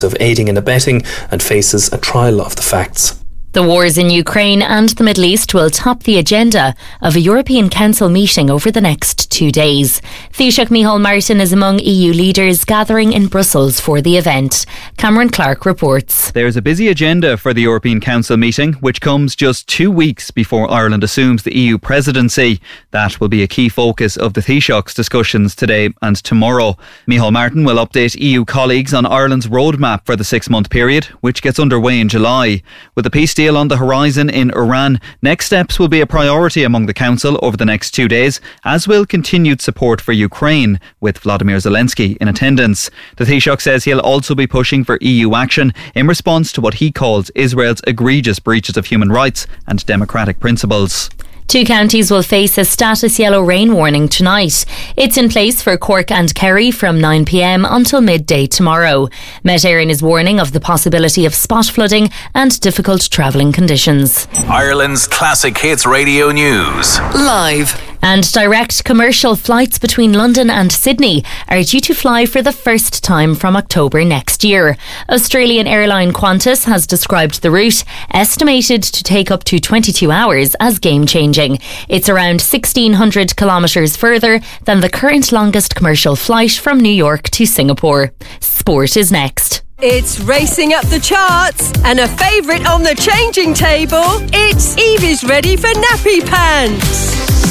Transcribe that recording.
of aiding and abetting and faces a trial of the facts. The wars in Ukraine and the Middle East will top the agenda of a European Council meeting over the next 2 days. Taoiseach Micheál Martin is among EU leaders gathering in Brussels for the event. Cameron Clark reports. There's a busy agenda for the European Council meeting, which comes just 2 weeks before Ireland assumes the EU presidency. That will be a key focus of the Taoiseach's discussions today and tomorrow. Micheál Martin will update EU colleagues on Ireland's roadmap for the 6-month period, which gets underway in July. With the peace deal on the horizon in Iran, next steps will be a priority among the Council over the next 2 days, as will continued support for Ukraine, with Vladimir Zelensky in attendance. The Taoiseach says he'll also be pushing for EU action in response to what he calls Israel's egregious breaches of human rights and democratic principles. 2 counties will face a status yellow rain warning tonight. It's in place for Cork and Kerry from 9 p.m. until midday tomorrow. Met Éireann is warning of the possibility of spot flooding and difficult travelling conditions. Ireland's Classic Hits Radio News. Live. And direct commercial flights between London and Sydney are due to fly for the first time from October next year. Australian airline Qantas has described the route, estimated to take up to 22 hours, as game-changing. It's around 1,600 kilometres further than the current longest commercial flight from New York to Singapore. Sport is next. It's racing up the charts and a favourite on the changing table. It's Evie's ready for nappy pants.